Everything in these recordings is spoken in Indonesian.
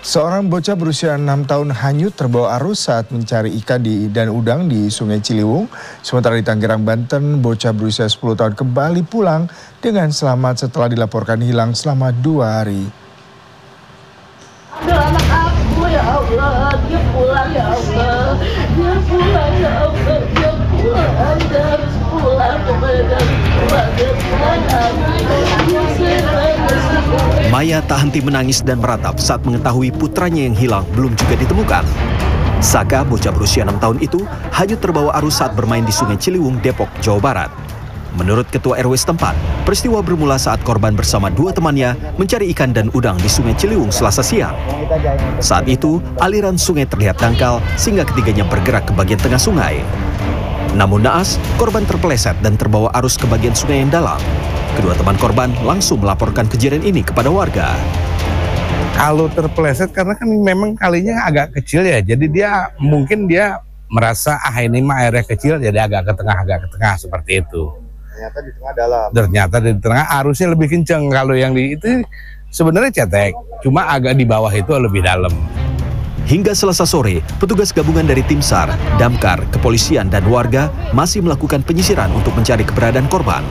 Seorang bocah berusia 6 tahun hanyut terbawa arus saat mencari ikan dan udang di Sungai Ciliwung. Sementara di Tangerang, Banten, bocah berusia 10 tahun kembali pulang dengan selamat setelah dilaporkan hilang selama 2 hari. Ada anak aku, ya Allah, dia pulang, ya Allah, dia pulang, ya Allah, dia pulang, dia harus pulang, kepada pulang, dia pulang. Maya tak henti menangis dan meratap saat mengetahui putranya yang hilang belum juga ditemukan. Saka, bocah berusia 6 tahun itu, hanyut terbawa arus saat bermain di Sungai Ciliwung, Depok, Jawa Barat. Menurut Ketua RW setempat, peristiwa bermula saat korban bersama 2 temannya mencari ikan dan udang di Sungai Ciliwung Selasa siang. Saat itu, aliran sungai terlihat dangkal sehingga ketiganya bergerak ke bagian tengah sungai. Namun naas, korban terpeleset dan terbawa arus ke bagian sungai yang dalam. Kedua teman korban langsung melaporkan kejadian ini kepada warga. Kalau terpeleset karena kan memang kalinya agak kecil ya, jadi mungkin dia merasa ini mah airnya kecil, jadi agak ke tengah seperti itu. Ternyata di tengah dalam. Ternyata di tengah arusnya lebih kenceng. Kalau yang di itu sebenarnya cetek, cuma agak di bawah itu lebih dalam. Hingga Selasa sore, petugas gabungan dari Tim SAR, Damkar, kepolisian, dan warga masih melakukan penyisiran untuk mencari keberadaan korban.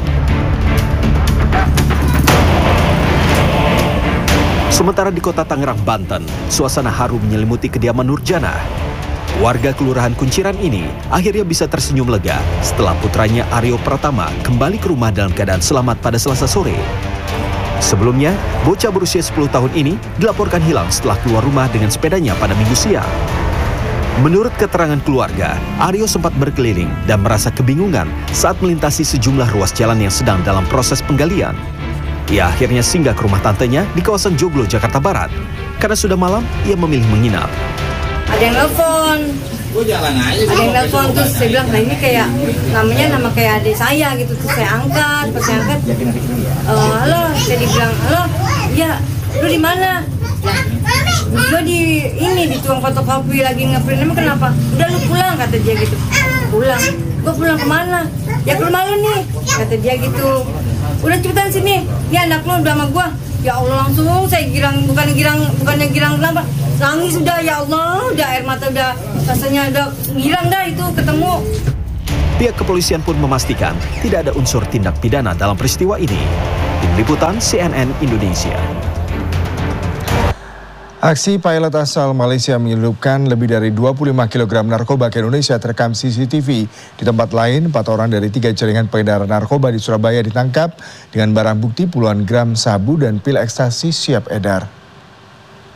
Sementara di kota Tangerang, Banten, suasana haru menyelimuti kediaman Nurjana. Warga Kelurahan Kunciran ini akhirnya bisa tersenyum lega setelah putranya Aryo Pratama kembali ke rumah dalam keadaan selamat pada Selasa sore. Sebelumnya, bocah berusia 10 tahun ini dilaporkan hilang setelah keluar rumah dengan sepedanya pada Minggu siang. Menurut keterangan keluarga, Aryo sempat berkeliling dan merasa kebingungan saat melintasi sejumlah ruas jalan yang sedang dalam proses penggalian. Ia akhirnya singgah ke rumah tantenya di kawasan Joglo, Jakarta Barat. Karena sudah malam, ia memilih menginap. Ada yang nelfon. Ada yang nelfon, terus saya bilang, nah ini kayak nama kayak adik saya gitu. Terus saya angkat, pas saya angkat, halo, saya dibilang, halo, iya, lu di mana? Nah, gue di tuang fotokopi lagi ngeprint, emang kenapa? Udah lu pulang, kata dia gitu. Pulang, gue pulang kemana? Ya ke rumah lu nih, kata dia gitu. Udah cepetan sini, ini anak lu udah sama gua. Ya Allah, langsung saya bukannya girang kenapa? Nangis sudah, ya Allah, udah air mata udah rasanya udah girang dah itu ketemu. Pihak kepolisian pun memastikan tidak ada unsur tindak pidana dalam peristiwa ini. Tim Liputan CNN Indonesia. Aksi pilot asal Malaysia menyelundupkan lebih dari 25 kg narkoba ke Indonesia terekam CCTV. Di tempat lain, 4 orang dari 3 jaringan pengedar narkoba di Surabaya ditangkap dengan barang bukti puluhan gram sabu dan pil ekstasi siap edar.